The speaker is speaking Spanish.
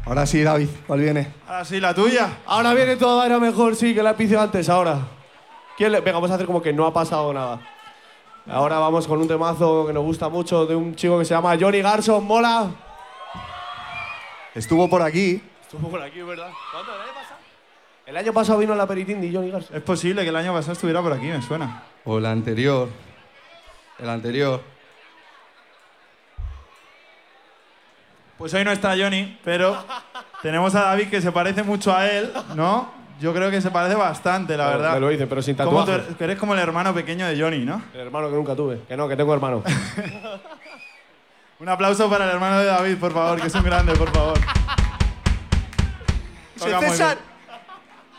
Ahora sí, David, ¿cuál viene? Ahora sí, la tuya. Ahora viene todo, era mejor, sí, que la picio antes, ahora. Venga, vamos a hacer como que no ha pasado nada. Ahora vamos con un temazo que nos gusta mucho de un chico que se llama Johnny Garson, mola. Estuvo por aquí. Estuvo por aquí, ¿verdad? ¿Cuándo? ¿El año pasado? El año pasado vino el aperitín de Johnny Garson. Es posible que el año pasado estuviera por aquí, me suena. O el anterior. El anterior. Pues hoy no está Johnny, pero tenemos a David que se parece mucho a él, ¿no? Yo creo que se parece bastante, la verdad. Me lo dice, pero sin Como tatuaje. tú eres como el hermano pequeño de Johnny, ¿no? El hermano que nunca tuve. Que no, que tengo hermano. Un aplauso para el hermano de David, por favor, que es un grande, por favor. Toca muy bien. César.